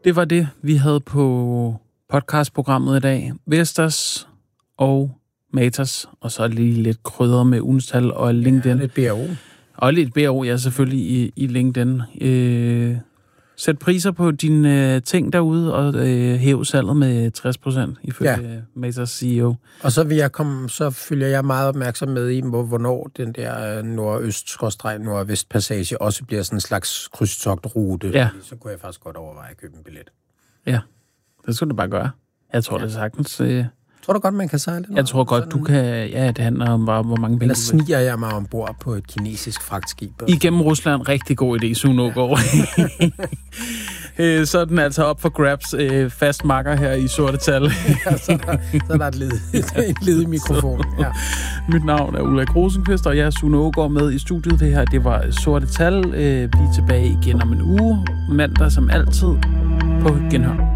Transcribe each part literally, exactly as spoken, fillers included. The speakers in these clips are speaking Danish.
Det var det, vi havde på podcastprogrammet i dag. Vestas og Matas, og så lige lidt krydder med Unstal og LinkedIn. Ja, lidt B R O. Og lidt B R O, ja, selvfølgelig i, i LinkedIn. Øh, sæt priser på dine øh, ting derude, og øh, hæv salget med tres procent, ifølge ja. Matas C E O. Og så vil jeg komme, så følger jeg meget opmærksom med i, hvornår den der nordøst-nordvest-passage også bliver sådan en slags krydstogtrute. Ja. Så kunne jeg faktisk godt overveje at købe en billet. Ja, det skal du bare gøre. Jeg tror, ja. det sagtens... Øh, tror du godt, man kan sejle det? Jeg tror godt, sådan... du kan... Ja, det handler om, hvor, hvor mange penge... Eller sniger jeg mig ombord på et kinesisk fragtskib? Igennem Rusland, rigtig god idé, Sune Aagaard. Så er den altså op for grabs, fast makker her i sorte tal. Ja, så, der, så der er et led, en led i mikrofonen. Ja. Mit navn er Ulrik Rosenqvist, og jeg er Sune Aagaard med i studiet. Det her, det var sorte tal. Vi er tilbage igen om en uge. Mandag som altid på Genhør.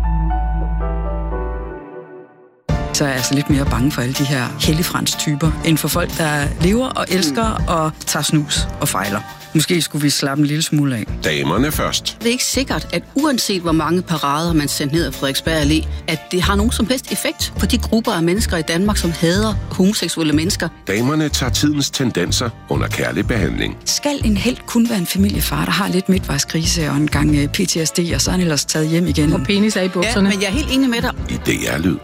Så er jeg altså lidt mere bange for alle de her helligfrans-typer, end for folk, der lever og elsker mm. og tager snus og fejler. Måske skulle vi slappe en lille smule af. Damerne først. Det er ikke sikkert, at uanset hvor mange parader man sender ned af Frederiksberg Allé, at det har nogen som helst effekt på de grupper af mennesker i Danmark, som hader homoseksuelle mennesker. Damerne tager tidens tendenser under kærlig behandling. Skal en helt kun være en familiefar, der har lidt midtvejskrise og en gang P T S D, og så er han ellers taget hjem igen? Og penis er i bukserne. Ja, men jeg er helt enig med dig. I D R-lyd.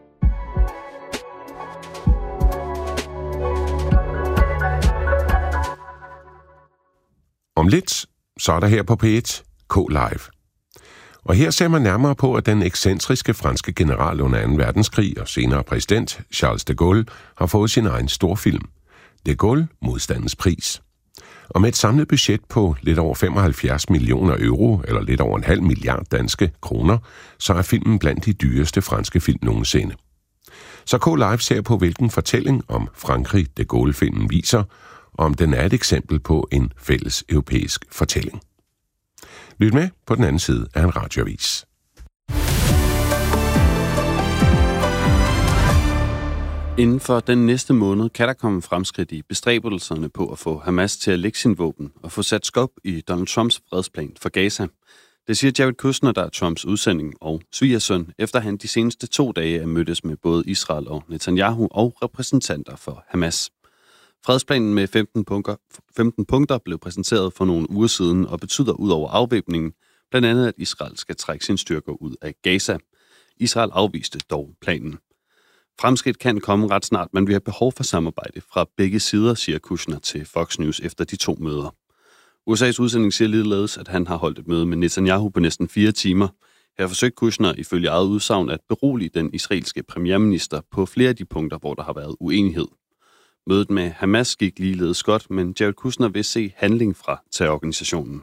Om lidt, så er der her på P et K-Live. Og her ser man nærmere på, at den ekscentriske franske general under anden verdenskrig og senere præsident Charles de Gaulle har fået sin egen storfilm. De Gaulle, modstandens pris. Og med et samlet budget på lidt over femoghalvfjerds millioner euro, eller lidt over en halv milliard danske kroner, så er filmen blandt de dyreste franske film nogensinde. Så K-Live ser på, hvilken fortælling om Frankrig de Gaulle-filmen viser, og om den er et eksempel på en fælles europæisk fortælling. Lyt med på den anden side af en radioavis. Inden for den næste måned kan der komme fremskridt i bestræbelserne på at få Hamas til at lægge sin våben og få sat skub i Donald Trumps fredsplan for Gaza. Det siger Jared Kushner, der er Trumps udsending og svigersøn, efter han de seneste to dage er mødtes med både Israel og Netanyahu og repræsentanter for Hamas. Fredsplanen med femten punkter, femten punkter blev præsenteret for nogle uger siden og betyder ud over afvæbningen blandt andet, at Israel skal trække sine styrker ud af Gaza. Israel afviste dog planen. Fremskridt kan komme ret snart, men vi har behov for samarbejde fra begge sider, siger Kushner til Fox News efter de to møder. U S A's udsending siger ligeledes, at han har holdt et møde med Netanyahu på næsten fire timer. Her forsøgte Kushner ifølge eget udsagn at berolige den israelske premierminister på flere af de punkter, hvor der har været uenighed. Mødet med Hamas gik ligeledes godt, men Jared Kushner vil se handling fra terrororganisationen.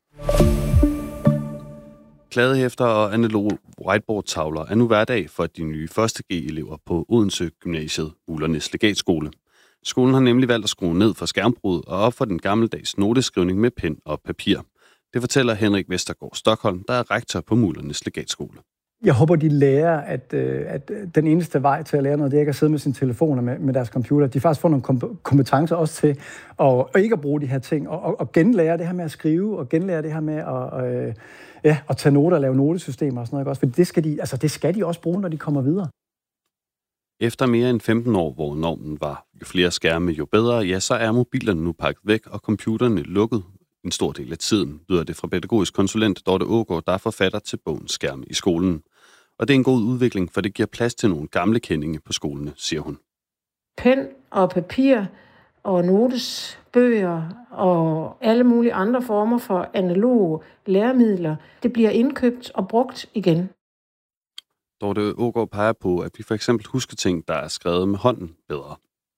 Kladehæfter og analoge whiteboard-tavler er nu hverdag for de nye første G-elever på Odense Gymnasiet Mulernes Legatskole. Skolen har nemlig valgt at skrue ned for skærmbrud og op for den gammeldags noteskrivning med pen og papir. Det fortæller Henrik Vestergaard Stockholm, der er rektor på Mulernes Legatskole. Jeg håber, de lærer, at, at den eneste vej til at lære noget, det er ikke at sidde med sine telefoner med, med deres computer. De faktisk får nogle kompetencer også til at, at ikke at bruge de her ting, og, og, og genlære det her med at skrive, og genlære det her med at, øh, ja, at tage noter og lave notesystemer og sådan noget. Også. For det skal, de, altså det skal de også bruge, når de kommer videre. Efter mere end femten år, hvor normen var jo flere skærme, jo bedre, ja, så er mobilerne nu pakket væk, og computerne lukket en stor del af tiden, lyder det fra pædagogisk konsulent Dorte Aagaard, der er forfatter til bogen Skærme i skolen. Og det er en god udvikling, for det giver plads til nogle gamle kendinge på skolene, siger hun. Pen og papir og notesbøger og alle mulige andre former for analoge læremidler, det bliver indkøbt og brugt igen. Dorte Aagaard peger på, at vi for eksempel husker ting, der er skrevet med hånden bedre.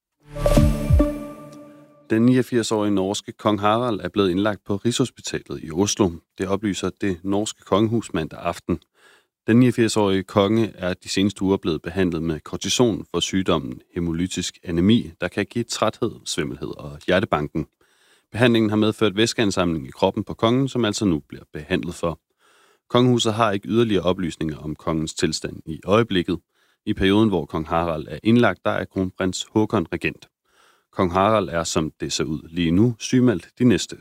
Den niogfirs-årige norske kong Harald er blevet indlagt på Rigshospitalet i Oslo. Det oplyser det norske kongehus mandag aften. Den niogfirs-årige konge er de seneste uger blevet behandlet med kortison for sygdommen hemolytisk anemi, der kan give træthed, svimmelhed og hjertebanken. Behandlingen har medført væskeansamling i kroppen på kongen, som altså nu bliver behandlet for. Kongehuset har ikke yderligere oplysninger om kongens tilstand i øjeblikket. I perioden, hvor kong Harald er indlagt, der er kronprins Håkon regent. Kong Harald er, som det ser ud lige nu, sygemeldt de næste